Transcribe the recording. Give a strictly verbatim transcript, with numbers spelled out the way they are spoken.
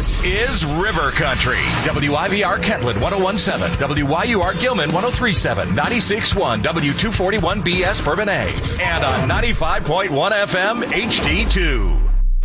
This is River Country. W I V R Kentland one oh one point seven, W Y U R Gilman one oh three point seven, ninety-six point one W two forty-one B S Bourbon A, and on ninety-five point one F M H D two.